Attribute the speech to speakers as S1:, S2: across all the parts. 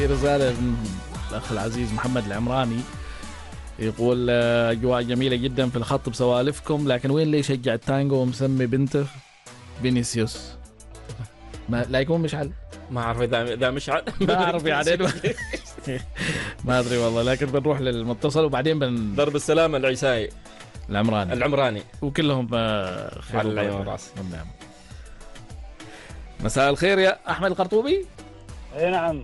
S1: في رسالة من الأخ العزيز محمد العمراني يقول أجواء جميلة جدا في الخط بسوالفكم، لكن وين اللي يشجع التانجو ومسمي بنته فينيسيوس؟ لا يكون مشعل،
S2: ما أعرف إذا مشعل
S1: ما أعرف يعني ما أدري والله، لكن بنروح للمتصل وبعدين
S2: ضرب السلام العيسائي العمراني
S1: وكلهم خير
S2: على العين والراس.
S1: مساء الخير يا أحمد القرطوبي.
S3: اي نعم.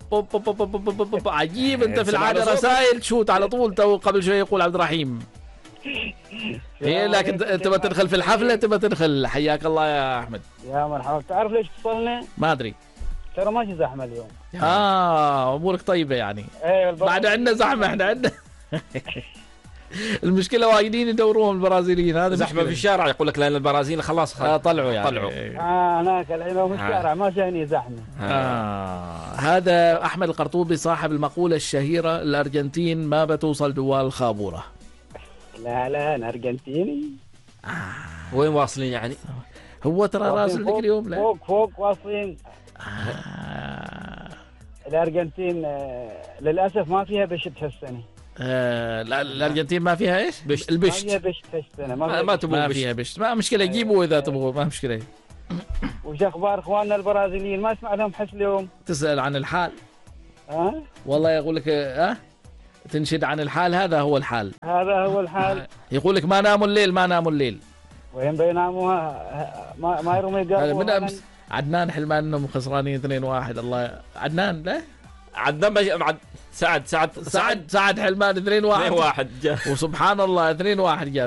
S1: عجيب انت في العاده رسائل شوت على طول. تو قبل شوي يقول عبد الرحيم ايه، لكن تبى تدخل في الحفله، تبى تدخل. حياك الله يا احمد.
S3: يا مرحبا. تعرف ليش اتصلنا؟
S1: ما ادري،
S3: ترى ماشي زحمه اليوم.
S1: امورك طيبه يعني.
S3: ايه
S1: بعد عندنا زحمه، احنا عندنا المشكله وايدين يدوروهم البرازيليين، هذا
S2: زحمه في الشارع. يقول لك لان البرازيل خلاص
S1: طلعوا يعني
S2: طلعوا.
S3: هناك الحين في الشارع ما جاني زحمه.
S1: هذا احمد القرطوبي صاحب المقوله الشهيره الارجنتين ما بتوصل دوال الخابوره.
S3: لا انا ارجنتيني.
S2: وين واصلين يعني؟
S1: هو ترى راسل ذيك اليوم. لا
S3: فوق واصلين. الارجنتين للاسف ما فيها بشت هالسنه.
S1: لا الارجنتين ما فيها ايش؟ البشت.
S3: ما فيها بشت هالسنه.
S1: ما تبغى فيها بشت. ما مشكله، جيبوا اذا تبغوا، ما مشكله.
S3: وش اخبار اخواننا البرازيليين؟ ما اسمع لهم حس اليوم.
S1: تسال عن الحال. والله يقول لك تنشد عن الحال. هذا هو الحال. يقول لك ما ناموا الليل.
S3: وين بيناموا؟ ما يرموا يقربوا.
S1: من امس عدنان حلمان انهم خسرانين 2-1. الله عدنان. لا
S2: عدنان
S1: سعد حلمان 2-1 وسبحان الله 2-1 جات.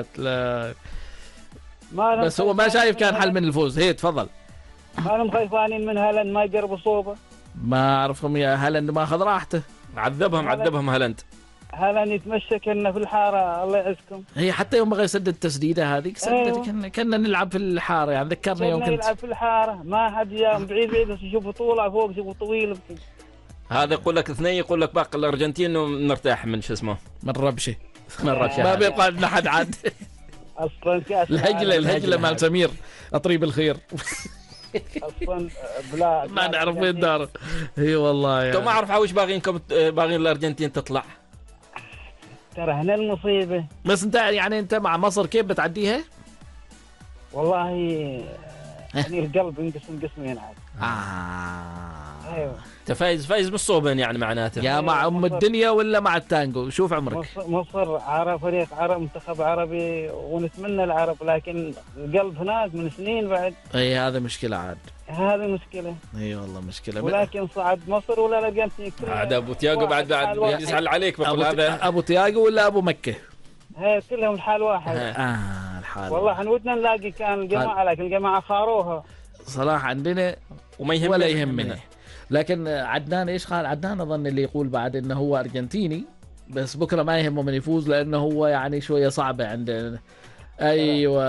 S1: بس هو ما شايف كان حل من الفوز. هي تفضل.
S3: كانوا خايفانين من هالاند ما يقربوا صوبه.
S1: ما اعرفهم يا هالاند، ما اخذ راحته.
S2: عذبهم هالاند
S3: يتمشى كنا في الحاره. الله يعزكم.
S1: هي حتى يوم بغى يسدد التسديده هذيك سدد. كنا نلعب في الحاره يعني. ذكرنا يوم كنت
S3: نلعب في الحاره، ما حد جاء بعيد بس يشوف طولع فوق يشوف طويل.
S2: هذا يقول لك اثنين، يقول لك باقي الارجنتين نرتاح من شو اسمه
S1: من ربشه ما بيبقى عندنا حد عاد.
S3: اصلا كاس
S1: الهجله مال سمير اطريب الخير
S3: اصلا بلا
S1: ما نعرف وين دار. اي والله
S2: يعني. ما اعرف عاوش باغين الارجنتين تطلع.
S3: ترى هنا المصيبه.
S1: بس انت يعني انت مع مصر كيف بتعديها؟
S3: والله يعني القلب ينقسم قسمين عاد.
S2: ايوه. انت فايز بالصوبين يعني معناته.
S1: يا مع ام الدنيا ولا مع التانجو؟ شوف عمرك.
S3: مصر عرب، فريق عرب، منتخب عربي، ونتمنى العرب، لكن القلب هناك من سنين بعد.
S1: اي هذا مشكله عاد.
S3: هذه مشكله.
S1: اي والله مشكله.
S3: ولكن صعد مصر ولا الارجنتين
S2: عاد ابو تياجو بعد يزعل عليك. هذا
S1: ابو تياجو ولا ابو مكه؟
S3: هي كلهم الحال واحد.
S1: الحال
S3: والله احنا ودنا نلاقي كان الجماعه، لكن الجماعه خاروها
S1: صلاح عندنا ولا يهمنا. لكن عدنان ايش قال؟ عدنان اظن اللي يقول بعد انه هو ارجنتيني بس بكره ما يهمه من يفوز لانه هو يعني شويه صعبه عندنا. ايوه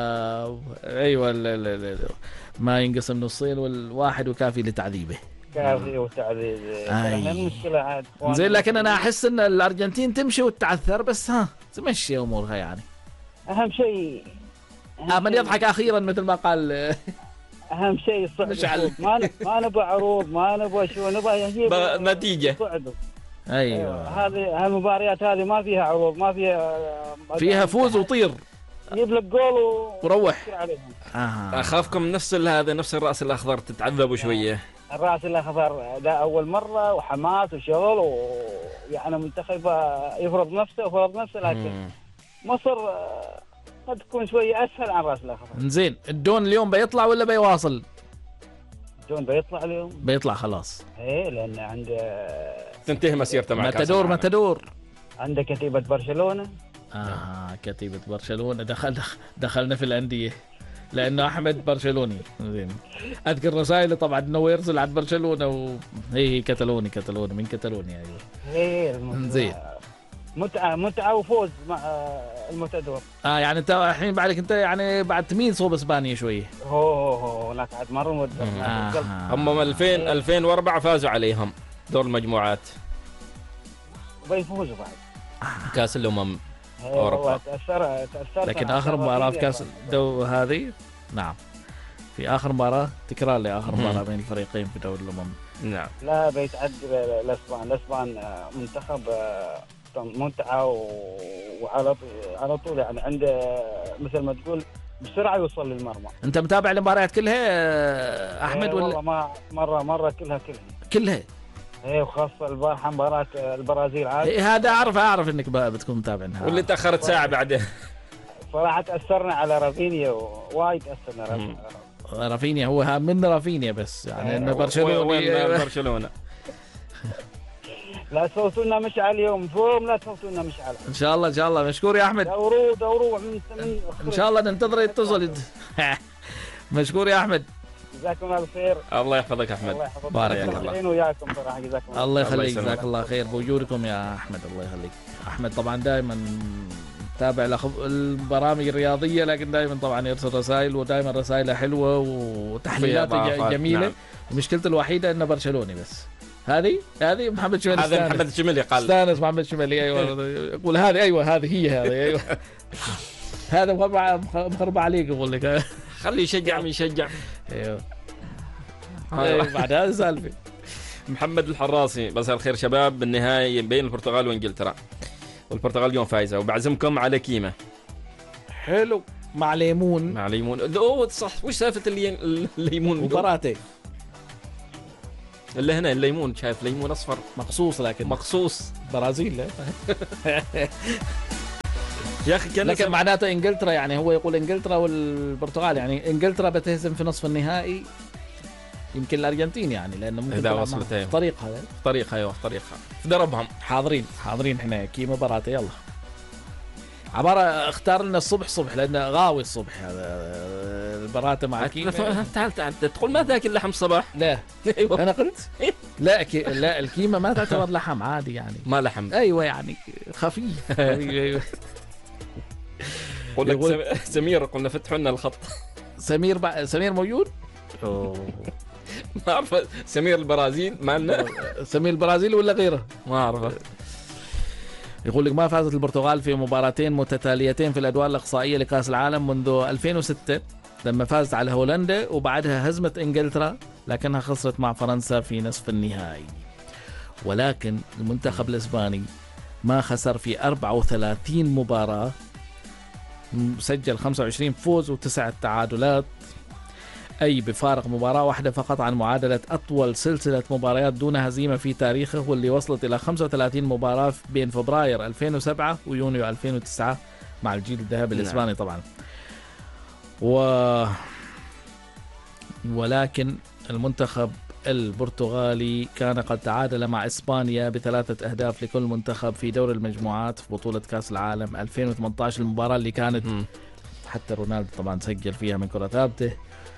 S1: لا. ما ينقسم نصين والواحد وكافي لتعذيبه.
S3: كافي وتعذيبه. احنا المشكله عاد
S1: زين. لكن انا احس ان الارجنتين تمشي وتتعثر، بس تمشي امورها يعني.
S3: اهم شيء
S1: من يضحك اخيرا مثل ما قال.
S3: اهم شيء الصعد. ما نبغى عروض، ما نبغى شو، نبغى نجيب
S2: نتيجه.
S1: ايوه
S3: هذه المباريات هذه ما فيها عروض، ما
S1: فيها فوز وطير.
S3: يجيب لك جول
S1: وروح.
S2: اخافكم نفس الراس الاخضر تتعذبوا شويه.
S3: الراس الاخضر ده اول مره وحماس وشغل ويعني منتخب يفرض نفسه لكن مصر قد تكون شويه اسهل عن الراس الاخضر.
S1: زين. الدون اليوم بيطلع ولا بيواصل؟
S3: الدون بيطلع اليوم.
S1: بيطلع خلاص.
S3: ايه لان عند
S2: تنتهي مسيرته مع
S1: متدور
S3: عند كتيبه برشلونه.
S1: كتيبه برشلونه. دخلنا في الانديه لانه احمد برشلوني. زين. اذكر رسائله طبعا انه يرسل عن برشلونه هي كتالوني من كتالونيا. ايوه. زين.
S3: متعه وفوز مع المتدور.
S1: يعني انت الحين بعدك انت يعني بعد تميل صوب اسبانيا شويه.
S3: لك عاد مره
S2: هم 2004 فازوا عليهم دور المجموعات.
S3: بيفوزوا بعد
S2: كاس الامم
S3: اوروبا.
S1: لكن اخر مباراه في كاس هذه. نعم. في آخر مباراة تكرار لآخر مباراة بين الفريقين في دوري الأمم.
S2: نعم.
S3: لا بيتعدي الاسبان منتخب ممتعه وعلى طول يعني عنده مثل ما تقول بسرعه يوصل للمرمى.
S1: انت متابع المباريات كلها احمد ولا؟
S3: والله مره
S1: كلها.
S3: ايه وخاصه البارحه مباراه البرازيل عاد.
S1: إيه هذا اعرف انك بتكون متابعها.
S2: واللي تاخرت ساعه بعدها.
S3: صراحه تاثرنا على رافينيا وايد تاثرنا.
S1: رافينيا هو من رافينيا بس يعني انه
S2: برشلونه
S3: لا تفوتوا لنا مشعل اليوم فوق، لا تفوتوا لنا مشعل
S1: ان شاء الله مشكور يا احمد.
S3: دوروا
S1: ان شاء الله ننتظر يتصل. مشكور يا احمد،
S3: جزاكم الله بالخير.
S2: الله يحفظك احمد،
S1: بارك الله.
S3: وياكم صراحه جزاكم
S1: الله يخليك، جزاك الله خير بوجودكم يا احمد. الله يخليك. احمد طبعا دائما تابع البرامج الرياضيه، لكن دائما طبعا يرسل رسائل، ودائما رسائله حلوه وتحليلات جميله. نعم. مشكلته الوحيده انه برشلوني بس. هذه محمد شمالي.
S2: هذا محمد شمالي قال
S1: استانس محمد شمالي. ايوه يقول هذه ايوه هذه هي هذه ايوه. هذا مخرب عليك يقول لك
S2: خليه يشجع من يشجع.
S1: ايوه بعد هذا سالفه.
S2: محمد الحراسي، مساء الخير شباب، بالنهايه بين البرتغال وانجلترا، والبرتغال اليوم فايزه، وبعزمكم على كيمه.
S1: حلو مع ليمون.
S2: اوه صح. وش سالفه الليمون
S1: وبراتي
S2: اللي هنا الليمون، شايف ليمون اصفر
S1: مقصوص، لكن
S2: مقصوص
S1: برازيل. لا
S2: يا اخي كان
S1: لكن معناته انجلترا، يعني هو يقول انجلترا والبرتغال، يعني انجلترا بتهزم في نصف النهائي يمكن الارجنتين، يعني لانه ممكن
S2: اذا وصلت
S1: في طريقها
S2: في طريقها في دربهم.
S1: حاضرين احنا كيما براتي. يلا عبارة اختار لنا الصبح لأنه غاوي الصبح هذا البراتة مع كيمة.
S2: تعال تقول ما تاكل لحم الصباح.
S1: لا أيوة. أنا قلت لا الكيمة ما تعتبر لحم عادي يعني،
S2: ما لحم.
S1: أيوة يعني خفيف. أيوة.
S2: قول لك سمير، قلنا فتحوا لنا الخط.
S1: سمير موجود؟
S2: ما أعرف. سمير البرازيل معنا.
S1: سمير البرازيل ولا غيره
S2: ما أعرف.
S1: يقول لك ما فازت البرتغال في مباراتين متتاليتين في الأدوار الإقصائية لكأس العالم منذ 2006 لما فازت على هولندا، وبعدها هزمت إنجلترا لكنها خسرت مع فرنسا في نصف النهائي. ولكن المنتخب الإسباني ما خسر في 34 مباراة، سجل 25 فوز و9 تعادلات، أي بفارق مباراة واحدة فقط عن معادلة أطول سلسلة مباريات دون هزيمة في تاريخه، واللي وصلت إلى 35 مباراة بين فبراير 2007 ويونيو 2009 مع الجيل الذهبي الإسباني طبعا. ولكن المنتخب البرتغالي كان قد تعادل مع إسبانيا ب3 أهداف لكل منتخب في دور المجموعات في بطولة كأس العالم 2018، المباراة اللي كانت حتى رونالدو طبعا سجل فيها من كرة ثابتة،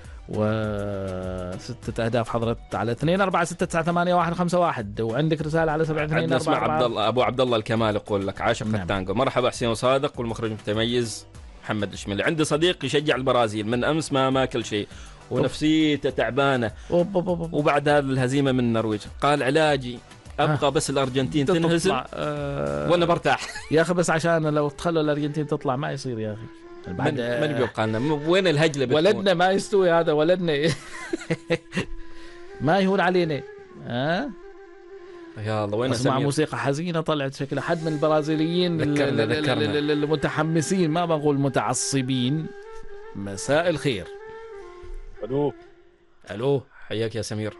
S1: و6 أهداف حضرت على 2 4 6 9 8 1 5 1. وعندك رسالة على 7 2 4
S2: عبد الله أبو عبد الله الكمال يقول لك عاشق التانجو. مرحبا حسين وصادق والمخرج المتميز محمد الشمالي. عندي صديق يشجع البرازيل من أمس ما ماكل شيء ونفسيته تعبانة وبعد هذه الهزيمة من النرويج قال علاجي أبقى بس الأرجنتين تنهزم وأنا برتاح.
S1: يا أخي بس عشان لو تخلوا الأرجنتين تطلع ما يصير يا أخي.
S2: من بيبقى لنا وين الهجلة بتكون؟
S1: ولدنا ما يستوي هذا ولدنا. ما يهون علينا.
S2: يا الله وين
S1: اسمع موسيقى حزينة طلعت شكل حد من البرازيليين المتحمسين، ما بقول متعصبين. مساء الخير. الو
S2: حياك يا سمير.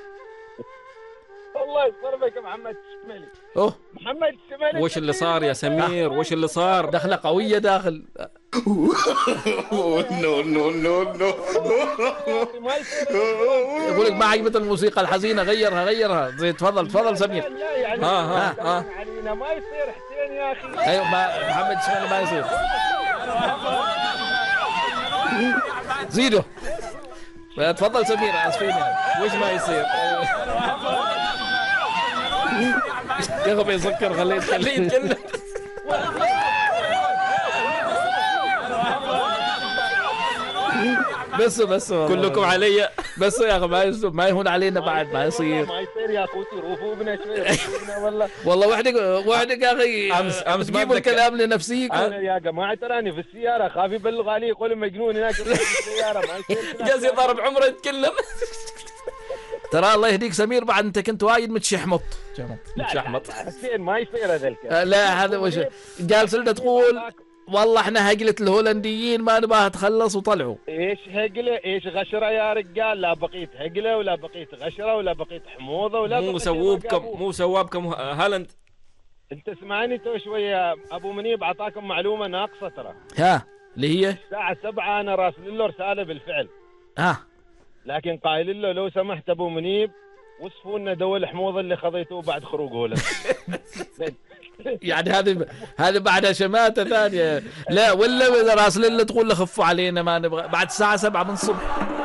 S3: الله يسلمك يا محمد الشمالي. محمد الشمالي
S2: وش اللي صار يا سمير؟ وش اللي صار؟
S1: دخلة قوية داخل.
S4: نو
S1: يقول لك ما عجبت الموسيقى الحزينة غيرها. زي تفضل سمير.
S3: علينا ما يصير حسين يا اخي.
S1: ايوه محمد الشمالي ما يصير. زيدوا تفضل سمير. اسفين
S2: وش ما يصير؟
S1: يا اخي بيسكر خليه
S2: يتكلم.
S1: بس
S2: كلكم علي.
S1: بس يا اخي ما يهون علينا بعد، ما يصير.
S4: ما يصير يا اخوتي، روفوا بنا شوي، روفوا بنا والله.
S1: والله وحدك يا اخي
S2: امس
S1: تجيبوا الكلام لنفسيكم.
S4: انا يا جماعه تراني في السياره، خاف يبلغ علي يقول مجنون هناك في السياره، ما يصير.
S2: جالس يضرب عمره يتكلم.
S1: ترى الله يهديك سمير، بعد انت كنت وايد متشحمط.
S2: متشحمط.
S4: حسين ما يصير هذا الكلام.
S1: لا هذا وش جالس لنا تقول والله احنا هقلة الهولنديين ما نباها تخلص وطلعوا.
S4: ايش هقله ايش غشره يا رجال، لا بقيت هقله ولا بقيت غشره ولا بقيت حموضه ولا
S2: مو سوابكم هالاند.
S4: انت اسمعني تو شويه، ابو منيب اعطاكم معلومه ناقصه ترى.
S1: ها اللي هي
S4: الساعه 7 انا راسل له رساله بالفعل، لكن قايل له لو سمحت ابو منيب وصفوا لنا دول حموضه اللي خذيتوه بعد خروج هولندا.
S1: يعني هذه بعدها شماتة ثانية. لا ولا راسل له تقول له خفوا علينا ما نبغى بعد الساعة 7 من الصبح.